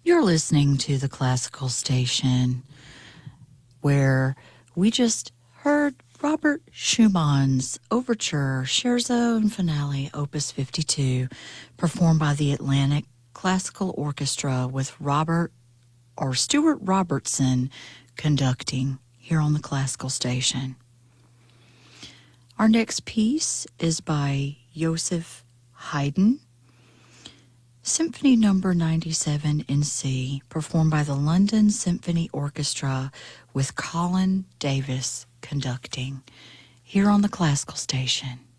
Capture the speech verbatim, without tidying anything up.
You're listening to the Classical Station, where we just heard Robert Schumann's Overture, Scherzo and Finale, Opus fifty-two, performed by the Atlantic Classical Orchestra with Robert or Stuart Robertson conducting here on the Classical Station. Our next piece is by Joseph Haydn, Symphony Number ninety-seven in C, performed by the London Symphony Orchestra with Colin Davis conducting here on the Classical Station.